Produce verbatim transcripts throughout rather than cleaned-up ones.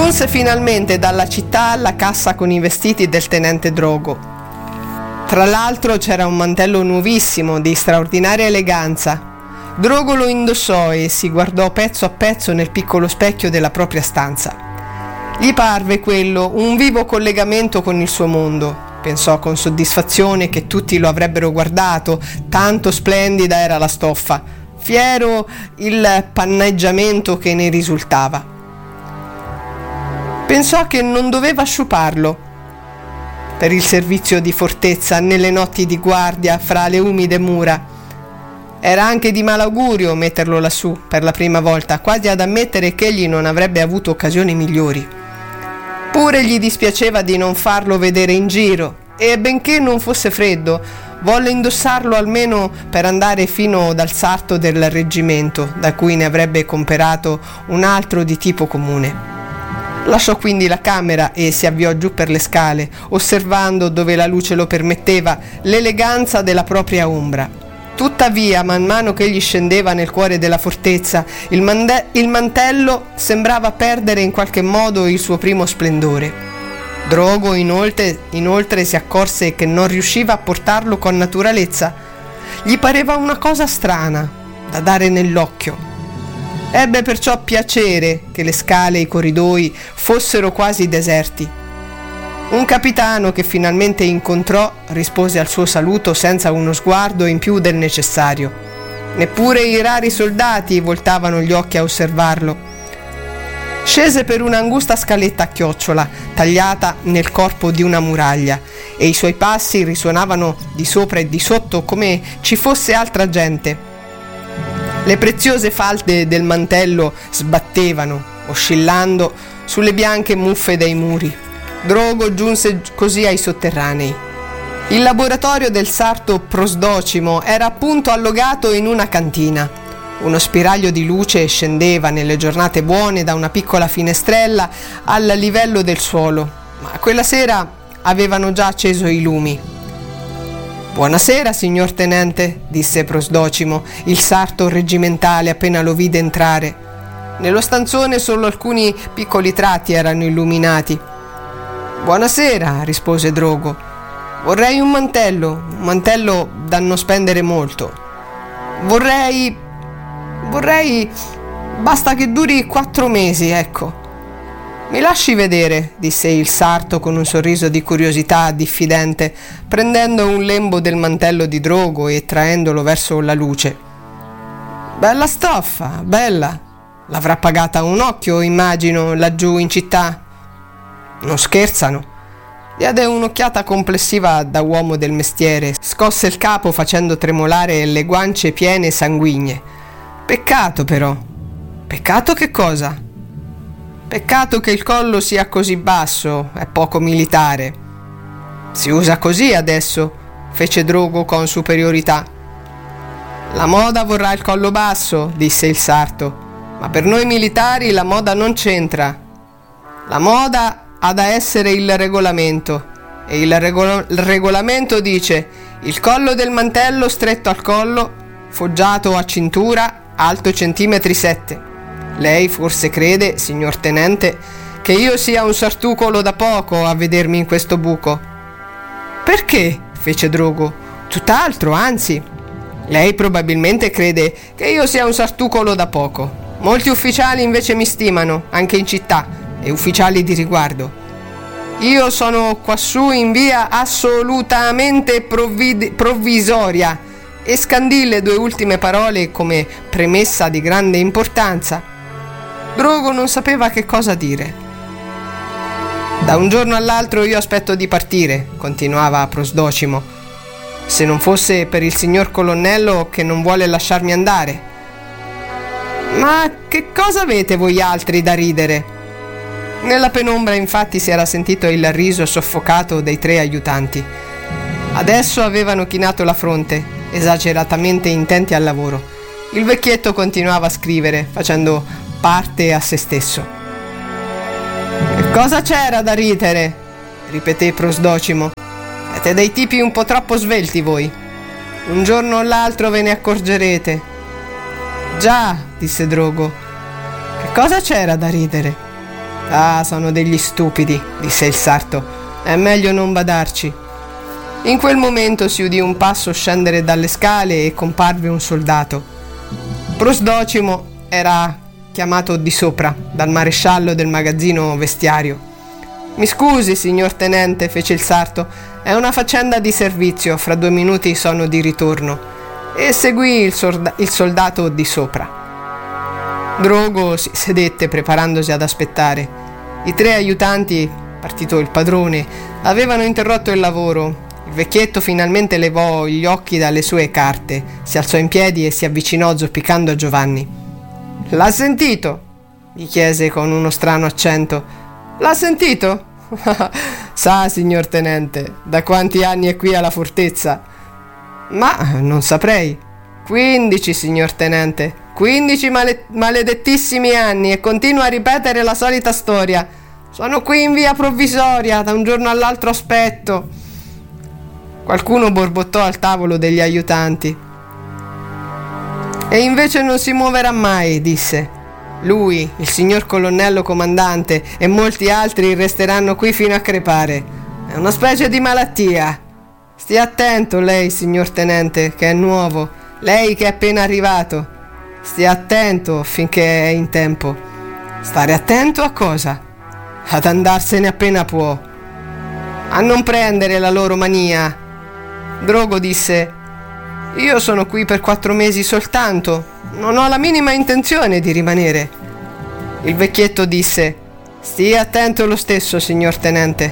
Giunse finalmente dalla città alla cassa con i vestiti del tenente Drogo. Tra l'altro c'era un mantello nuovissimo di straordinaria eleganza. Drogo lo indossò e si guardò pezzo a pezzo nel piccolo specchio della propria stanza. Gli parve quello un vivo collegamento con il suo mondo. Pensò con soddisfazione che tutti lo avrebbero guardato, tanto splendida era la stoffa, fiero il panneggiamento che ne risultava. Pensò che non doveva sciuparlo per il servizio di fortezza nelle notti di guardia fra le umide mura. Era anche di malaugurio metterlo lassù per la prima volta, quasi ad ammettere che egli non avrebbe avuto occasioni migliori. Pure gli dispiaceva di non farlo vedere in giro e, benché non fosse freddo, volle indossarlo almeno per andare fino dal sarto del reggimento, da cui ne avrebbe comperato un altro di tipo comune. Lasciò quindi la camera e si avviò giù per le scale, osservando, dove la luce lo permetteva, l'eleganza della propria ombra. Tuttavia, man mano che egli scendeva nel cuore della fortezza, il, mande- il mantello sembrava perdere in qualche modo il suo primo splendore. Drogo inoltre, inoltre si accorse che non riusciva a portarlo con naturalezza. Gli pareva una cosa strana da dare nell'occhio. Ebbe perciò piacere che le scale e i corridoi fossero quasi deserti. Un capitano che finalmente incontrò rispose al suo saluto senza uno sguardo in più del necessario. Neppure i rari soldati voltavano gli occhi a osservarlo. Scese per un'angusta scaletta a chiocciola, tagliata nel corpo di una muraglia, e i suoi passi risuonavano di sopra e di sotto come ci fosse altra gente. Le preziose falde del mantello sbattevano, oscillando sulle bianche muffe dei muri. Drogo giunse così ai sotterranei. Il laboratorio del sarto Prosdocimo era appunto allogato in una cantina. Uno spiraglio di luce scendeva nelle giornate buone da una piccola finestrella al livello del suolo, ma quella sera avevano già acceso i lumi. «Buonasera, signor tenente», disse Prosdocimo, il sarto reggimentale, appena lo vide entrare. Nello stanzone solo alcuni piccoli tratti erano illuminati. «Buonasera», rispose Drogo. «Vorrei un mantello, un mantello da non spendere molto. Vorrei... vorrei... basta che duri quattro mesi, ecco». «Mi lasci vedere», disse il sarto con un sorriso di curiosità diffidente, prendendo un lembo del mantello di Drogo e traendolo verso la luce. «Bella stoffa, bella. L'avrà pagata un occhio, immagino, laggiù in città». «Non scherzano». Diede un'occhiata complessiva da uomo del mestiere, scosse il capo facendo tremolare le guance piene e sanguigne. «Peccato però». «Peccato che cosa?» «Peccato che il collo sia così basso, è poco militare». «Si usa così adesso», fece Drogo con superiorità. «La moda vorrà il collo basso», disse il sarto, «ma per noi militari la moda non c'entra. La moda ha da essere il regolamento, e il, regolo- il regolamento dice il collo del mantello stretto al collo, foggiato a cintura, alto centimetri sette. Lei forse crede, signor tenente, che io sia un sartucolo da poco a vedermi in questo buco». «Perché?» fece Drogo. «Tutt'altro, anzi. Lei probabilmente crede che io sia un sartucolo da poco. Molti ufficiali invece mi stimano, anche in città, e ufficiali di riguardo. Io sono quassù in via assolutamente provvid- provvisoria», e scandì le due ultime parole come premessa di grande importanza. Drogo non sapeva che cosa dire. «Da un giorno all'altro io aspetto di partire», continuava Prosdocimo, «se non fosse per il signor colonnello che non vuole lasciarmi andare». «Ma che cosa avete voi altri da ridere?» Nella penombra infatti si era sentito il riso soffocato dei tre aiutanti. Adesso avevano chinato la fronte, esageratamente intenti al lavoro. Il vecchietto continuava a scrivere, facendo parte a se stesso. «Che cosa c'era da ridere?» ripeté Prosdocimo. «Siete dei tipi un po' troppo svelti voi. Un giorno o l'altro ve ne accorgerete». «Già», disse Drogo. «Che cosa c'era da ridere?» Ah, sono degli stupidi, disse il sarto. È meglio non badarci. In quel momento si udì un passo scendere dalle scale e comparve un soldato. Prosdocimo era chiamato di sopra dal maresciallo del magazzino vestiario. Mi scusi, signor tenente, fece il sarto, è una faccenda di servizio, fra due minuti sono di ritorno, e seguì il, sorda- il soldato di sopra. Drogo si sedette preparandosi ad aspettare. I tre aiutanti, partito il padrone, avevano interrotto il lavoro. Il vecchietto finalmente levò gli occhi dalle sue carte, si alzò in piedi e si avvicinò zoppicando a Giovanni. «L'ha sentito?» gli chiese con uno strano accento. «L'ha sentito?» «Sa, signor tenente, da quanti anni è qui alla fortezza?» «Ma non saprei». «Quindici, signor tenente, quindici male- maledettissimi anni e continua a ripetere la solita storia. Sono qui in via provvisoria, da un giorno all'altro aspetto». Qualcuno borbottò al tavolo degli aiutanti. «E invece non si muoverà mai», disse. «Lui, il signor colonnello comandante e molti altri resteranno qui fino a crepare. È una specie di malattia. Stia attento lei, signor tenente, che è nuovo, lei che è appena arrivato. Stia attento finché è in tempo». «Stare attento a cosa?» «Ad andarsene appena può. A non prendere la loro mania». Drogo disse: «Io sono qui per quattro mesi soltanto, non ho la minima intenzione di rimanere». Il vecchietto disse: «Stia attento lo stesso, signor tenente.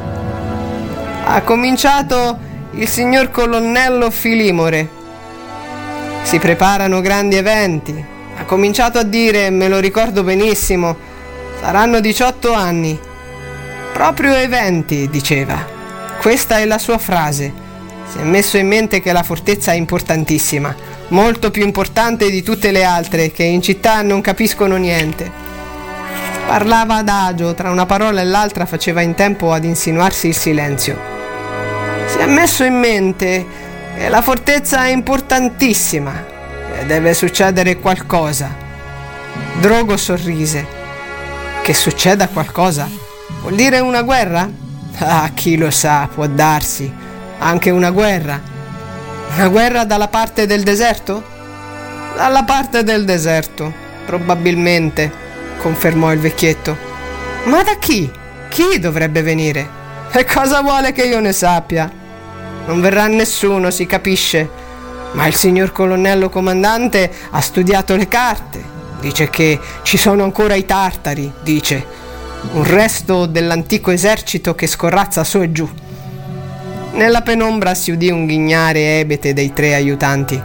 Ha cominciato il signor colonnello Filimore. Si preparano grandi eventi. Ha cominciato a dire, me lo ricordo benissimo, saranno diciotto anni. Proprio eventi, diceva. Questa è la sua frase. Si è messo in mente che la fortezza è importantissima, molto più importante di tutte le altre, che in città non capiscono niente». Parlava adagio, tra una parola e l'altra faceva in tempo ad insinuarsi il silenzio. «Si è messo in mente che la fortezza è importantissima, che deve succedere qualcosa». Drogo sorrise. «Che succeda qualcosa? Vuol dire una guerra?» «Ah, chi lo sa, può darsi. Anche una guerra». «Una guerra dalla parte del deserto?» «Dalla parte del deserto, probabilmente», confermò il vecchietto. «Ma da chi? Chi dovrebbe venire?» «E cosa vuole che io ne sappia?» «Non verrà nessuno, si capisce. Ma il signor colonnello comandante ha studiato le carte. Dice che ci sono ancora i tartari, dice. Un resto dell'antico esercito che scorrazza su e giù». Nella penombra si udì un ghignare ebete dei tre aiutanti.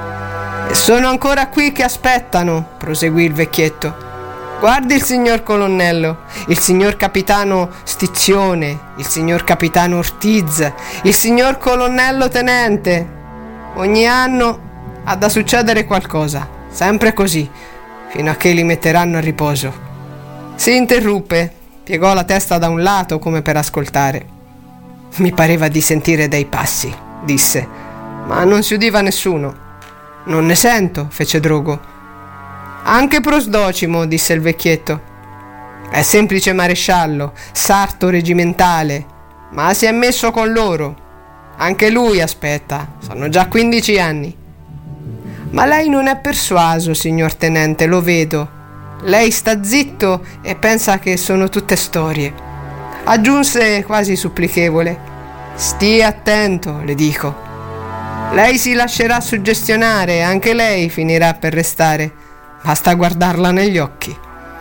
«E sono ancora qui che aspettano», proseguì il vecchietto. «Guardi il signor colonnello, il signor capitano Stizione, il signor capitano Ortiz, il signor colonnello tenente. Ogni anno ha da succedere qualcosa, sempre così, fino a che li metteranno a riposo». Si interruppe, piegò la testa da un lato come per ascoltare. «Mi pareva di sentire dei passi», disse, «ma non si udiva nessuno». «Non ne sento», fece Drogo. «Anche Prosdocimo», disse il vecchietto. «È semplice maresciallo, sarto regimentale, ma si è messo con loro. Anche lui aspetta, sono già quindici anni». «Ma lei non è persuaso, signor tenente, lo vedo. Lei sta zitto e pensa che sono tutte storie». Aggiunse quasi supplichevole: «Stia attento, le dico. Lei si lascerà suggestionare, anche lei finirà per restare. Basta guardarla negli occhi».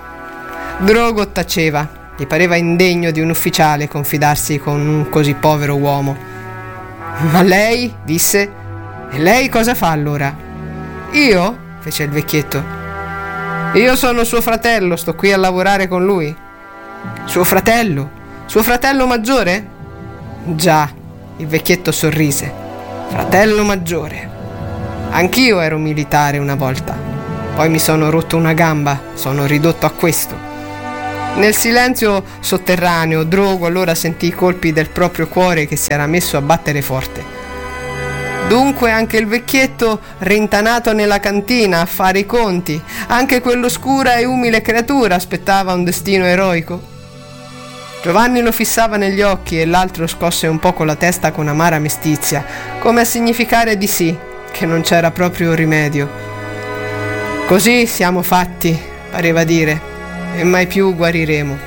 Drogo taceva. Gli pareva indegno di un ufficiale confidarsi con un così povero uomo. «Ma lei?» disse. «E lei cosa fa allora?» «Io?» fece il vecchietto. «Io sono suo fratello, sto qui a lavorare con lui». «Suo fratello? Suo fratello maggiore?» «Già», il vecchietto sorrise. «Fratello maggiore. Anch'io ero militare una volta. Poi mi sono rotto una gamba, sono ridotto a questo». Nel silenzio sotterraneo Drogo allora sentì i colpi del proprio cuore che si era messo a battere forte. Dunque anche il vecchietto rintanato nella cantina a fare i conti, anche quell'oscura e umile creatura aspettava un destino eroico. Giovanni lo fissava negli occhi e l'altro scosse un poco la testa con amara mestizia, come a significare di sì, che non c'era proprio rimedio. Così siamo fatti, pareva dire, e mai più guariremo.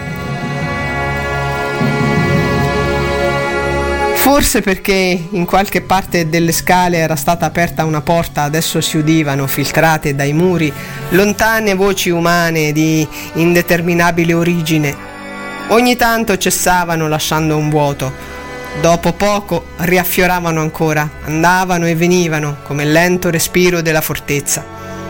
Forse perché in qualche parte delle scale era stata aperta una porta, adesso si udivano, filtrate dai muri, lontane voci umane di indeterminabile origine. Ogni tanto cessavano lasciando un vuoto. Dopo poco riaffioravano ancora, andavano e venivano come il lento respiro della fortezza.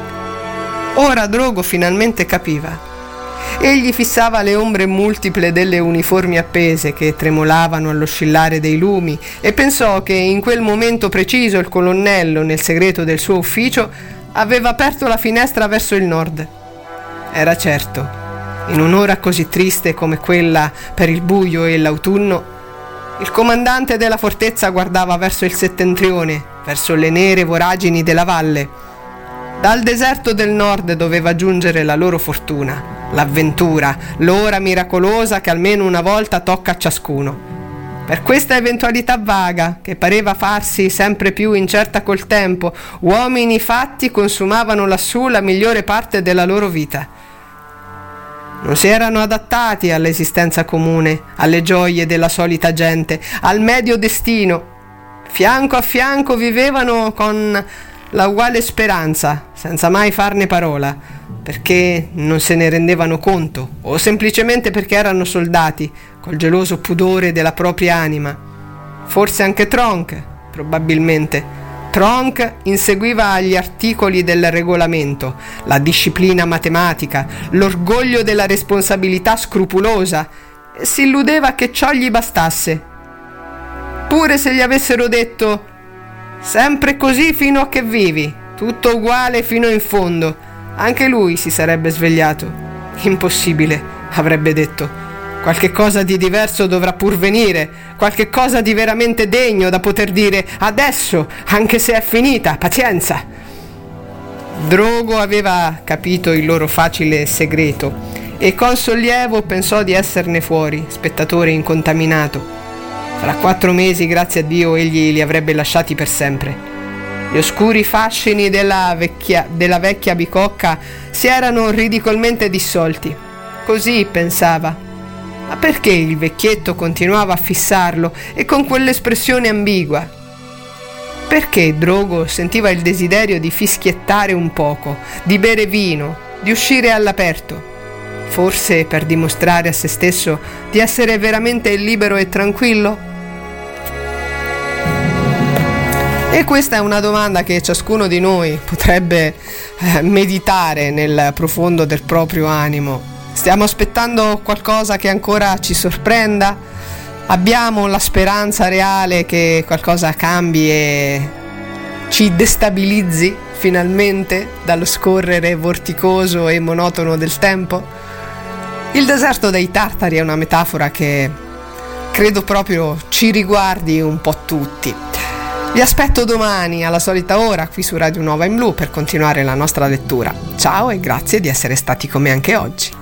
Ora Drogo finalmente capiva. Egli fissava le ombre multiple delle uniformi appese che tremolavano all'oscillare dei lumi e pensò che in quel momento preciso il colonnello, nel segreto del suo ufficio, aveva aperto la finestra verso il nord. Era certo, in un'ora così triste come quella per il buio e l'autunno, il comandante della fortezza guardava verso il settentrione, verso le nere voragini della valle. Dal deserto del nord doveva giungere la loro fortuna, l'avventura, l'ora miracolosa che almeno una volta tocca a ciascuno. Per questa eventualità vaga, che pareva farsi sempre più incerta col tempo, uomini fatti consumavano lassù la migliore parte della loro vita. Non si erano adattati all'esistenza comune, alle gioie della solita gente, al medio destino. Fianco a fianco vivevano con la uguale speranza, senza mai farne parola, perché non se ne rendevano conto, o semplicemente perché erano soldati, col geloso pudore della propria anima. Forse anche Tronk, probabilmente. Tronk inseguiva gli articoli del regolamento, la disciplina matematica, l'orgoglio della responsabilità scrupulosa, e si illudeva che ciò gli bastasse. Pure se gli avessero detto «sempre così fino a che vivi, tutto uguale fino in fondo», anche lui si sarebbe svegliato. Impossibile, avrebbe detto. Qualche cosa di diverso dovrà pur venire, qualche cosa di veramente degno da poter dire adesso, anche se è finita, pazienza. Drogo aveva capito il loro facile segreto e con sollievo pensò di esserne fuori, spettatore incontaminato. Fra quattro mesi, grazie a Dio, egli li avrebbe lasciati per sempre. Gli oscuri fascini della vecchia, della vecchia bicocca si erano ridicolmente dissolti. Così pensava. Ma perché il vecchietto continuava a fissarlo e con quell'espressione ambigua? Perché Drogo sentiva il desiderio di fischiettare un poco, di bere vino, di uscire all'aperto? Forse per dimostrare a se stesso di essere veramente libero e tranquillo? E questa è una domanda che ciascuno di noi potrebbe eh, meditare nel profondo del proprio animo. Stiamo aspettando qualcosa che ancora ci sorprenda? Abbiamo la speranza reale che qualcosa cambi e ci destabilizzi finalmente dallo scorrere vorticoso e monotono del tempo? Il deserto dei Tartari è una metafora che credo proprio ci riguardi un po' tutti. Vi aspetto domani alla solita ora qui su Radio Nuova in Blu per continuare la nostra lettura. Ciao e grazie di essere stati con me anche oggi.